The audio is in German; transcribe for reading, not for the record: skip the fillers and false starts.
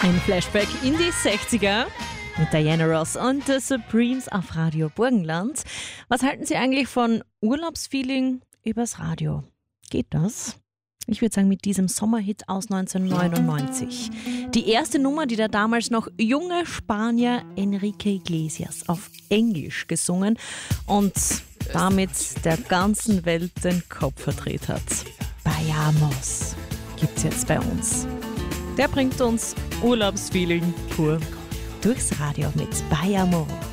Ein Flashback in die 60er mit Diana Ross und The Supremes auf Radio Burgenland. Was halten Sie eigentlich von Urlaubsfeeling übers Radio? Geht das? Ich würde sagen, mit diesem Sommerhit aus 1999. Die erste Nummer, die der damals noch junge Spanier Enrique Iglesias auf Englisch gesungen und damit der ganzen Welt den Kopf verdreht hat. Vayamos gibt's jetzt bei uns. Der bringt uns Urlaubsfeeling pur durchs Radio mit Vayamos.